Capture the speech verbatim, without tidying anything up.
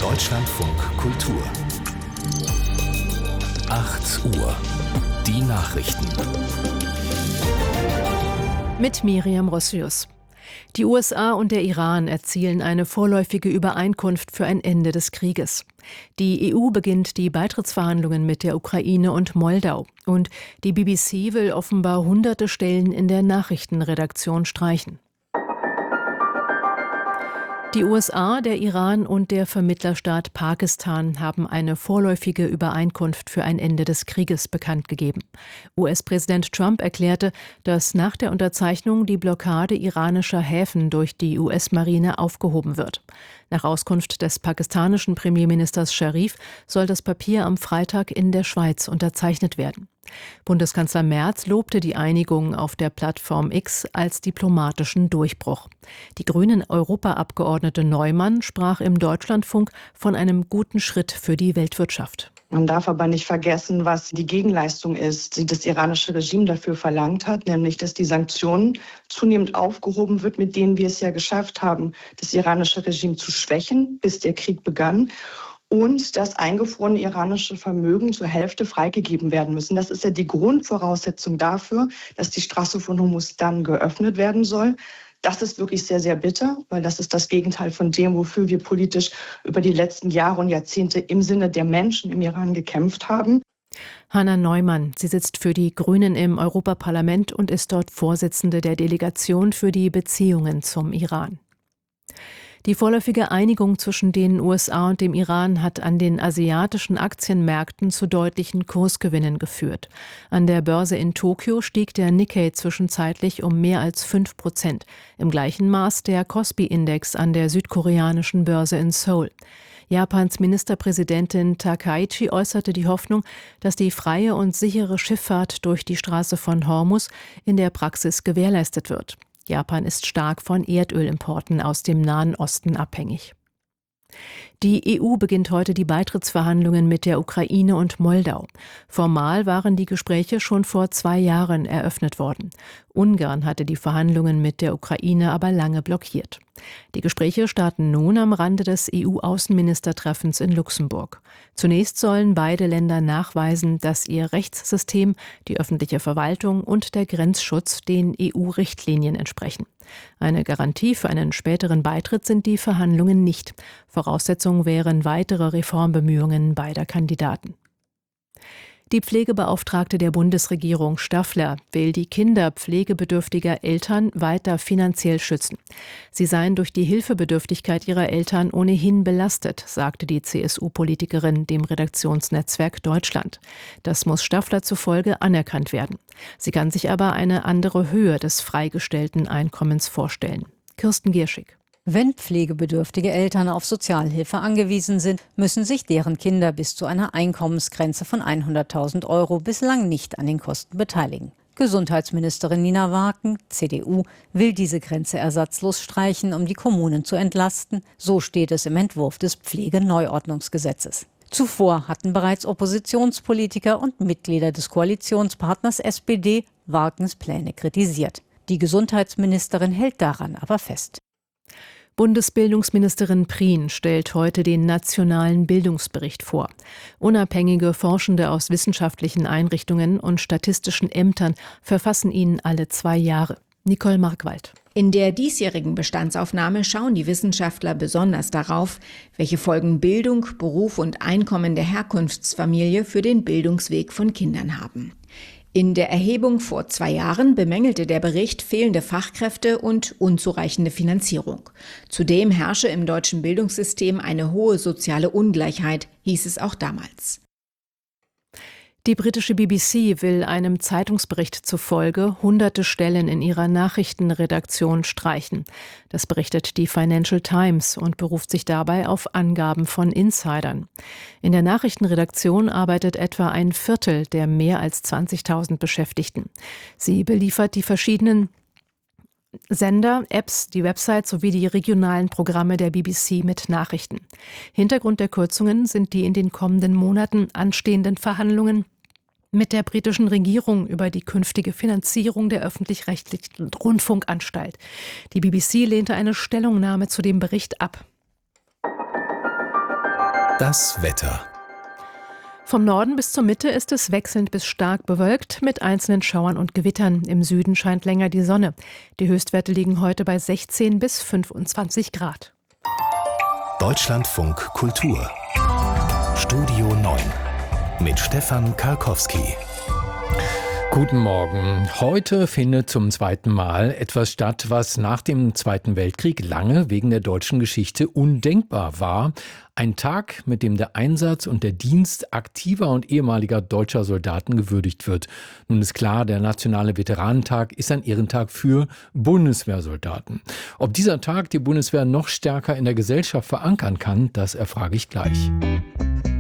Deutschlandfunk Kultur. acht Uhr. Die Nachrichten. Mit Miriam Rossius. Die U S A und der Iran erzielen eine vorläufige Übereinkunft für ein Ende des Krieges. Die E U beginnt die Beitrittsverhandlungen mit der Ukraine und Moldau. Und die B B C will offenbar hunderte Stellen in der Nachrichtenredaktion streichen. Die U S A, der Iran und der Vermittlerstaat Pakistan haben eine vorläufige Übereinkunft für ein Ende des Krieges bekannt gegeben. U S-Präsident Trump erklärte, dass nach der Unterzeichnung die Blockade iranischer Häfen durch die U S-Marine aufgehoben wird. Nach Auskunft des pakistanischen Premierministers Sharif soll das Papier am Freitag in der Schweiz unterzeichnet werden. Bundeskanzler Merz lobte die Einigung auf der Plattform X als diplomatischen Durchbruch. Die Grünen-Europaabgeordnete Neumann sprach im Deutschlandfunk von einem guten Schritt für die Weltwirtschaft. Man darf aber nicht vergessen, was die Gegenleistung ist, die das iranische Regime dafür verlangt hat, nämlich dass die Sanktionen zunehmend aufgehoben wird, mit denen wir es ja geschafft haben, das iranische Regime zu schwächen, bis der Krieg begann. Und das eingefrorene iranische Vermögen zur Hälfte freigegeben werden müssen. Das ist ja die Grundvoraussetzung dafür, dass die Straße von Hormuz dann geöffnet werden soll. Das ist wirklich sehr, sehr bitter, weil das ist das Gegenteil von dem, wofür wir politisch über die letzten Jahre und Jahrzehnte im Sinne der Menschen im Iran gekämpft haben. Hanna Neumann, sie sitzt für die Grünen im Europaparlament und ist dort Vorsitzende der Delegation für die Beziehungen zum Iran. Die vorläufige Einigung zwischen den U S A und dem Iran hat an den asiatischen Aktienmärkten zu deutlichen Kursgewinnen geführt. An der Börse in Tokio stieg der Nikkei zwischenzeitlich um mehr als fünf Prozent. Im gleichen Maß der Kospi-Index an der südkoreanischen Börse in Seoul. Japans Ministerpräsidentin Takaichi äußerte die Hoffnung, dass die freie und sichere Schifffahrt durch die Straße von Hormuz in der Praxis gewährleistet wird. Japan ist stark von Erdölimporten aus dem Nahen Osten abhängig. Die E U beginnt heute die Beitrittsverhandlungen mit der Ukraine und Moldau. Formal waren die Gespräche schon vor zwei Jahren eröffnet worden. Ungarn hatte die Verhandlungen mit der Ukraine aber lange blockiert. Die Gespräche starten nun am Rande des E U-Außenministertreffens in Luxemburg. Zunächst sollen beide Länder nachweisen, dass ihr Rechtssystem, die öffentliche Verwaltung und der Grenzschutz den E U-Richtlinien entsprechen. Eine Garantie für einen späteren Beitritt sind die Verhandlungen nicht. Voraussetzung wären weitere Reformbemühungen beider Kandidaten. Die Pflegebeauftragte der Bundesregierung Staffler will die Kinder pflegebedürftiger Eltern weiter finanziell schützen. Sie seien durch die Hilfebedürftigkeit ihrer Eltern ohnehin belastet, sagte die C S U-Politikerin dem Redaktionsnetzwerk Deutschland. Das muss Staffler zufolge anerkannt werden. Sie kann sich aber eine andere Höhe des freigestellten Einkommens vorstellen. Kirsten Gierschig. Wenn pflegebedürftige Eltern auf Sozialhilfe angewiesen sind, müssen sich deren Kinder bis zu einer Einkommensgrenze von hunderttausend Euro bislang nicht an den Kosten beteiligen. Gesundheitsministerin Nina Waken, C D U, will diese Grenze ersatzlos streichen, um die Kommunen zu entlasten. So steht es im Entwurf des Pflegeneuordnungsgesetzes. Zuvor hatten bereits Oppositionspolitiker und Mitglieder des Koalitionspartners S P D Wakens Pläne kritisiert. Die Gesundheitsministerin hält daran aber fest. Bundesbildungsministerin Prien stellt heute den nationalen Bildungsbericht vor. Unabhängige Forschende aus wissenschaftlichen Einrichtungen und statistischen Ämtern verfassen ihn alle zwei Jahre. Nicole Markwald. In der diesjährigen Bestandsaufnahme schauen die Wissenschaftler besonders darauf, welche Folgen Bildung, Beruf und Einkommen der Herkunftsfamilie für den Bildungsweg von Kindern haben. In der Erhebung vor zwei Jahren bemängelte der Bericht fehlende Fachkräfte und unzureichende Finanzierung. Zudem herrsche im deutschen Bildungssystem eine hohe soziale Ungleichheit, hieß es auch damals. Die britische B B C will einem Zeitungsbericht zufolge hunderte Stellen in ihrer Nachrichtenredaktion streichen. Das berichtet die Financial Times und beruft sich dabei auf Angaben von Insidern. In der Nachrichtenredaktion arbeitet etwa ein Viertel der mehr als zwanzigtausend Beschäftigten. Sie beliefert die verschiedenen Sender, Apps, die Website sowie die regionalen Programme der B B C mit Nachrichten. Hintergrund der Kürzungen sind die in den kommenden Monaten anstehenden Verhandlungen mit der britischen Regierung über die künftige Finanzierung der öffentlich-rechtlichen Rundfunkanstalt. Die B B C lehnte eine Stellungnahme zu dem Bericht ab. Das Wetter. Vom Norden bis zur Mitte ist es wechselnd bis stark bewölkt mit einzelnen Schauern und Gewittern. Im Süden scheint länger die Sonne. Die Höchstwerte liegen heute bei sechzehn bis fünfundzwanzig Grad. Deutschlandfunk Kultur. Studio neun mit Stefan Karkowski. Guten Morgen. Heute findet zum zweiten Mal etwas statt, was nach dem Zweiten Weltkrieg lange wegen der deutschen Geschichte undenkbar war. Ein Tag, mit dem der Einsatz und der Dienst aktiver und ehemaliger deutscher Soldaten gewürdigt wird. Nun ist klar, der Nationale Veteranentag ist ein Ehrentag für Bundeswehrsoldaten. Ob dieser Tag die Bundeswehr noch stärker in der Gesellschaft verankern kann, das erfrage ich gleich.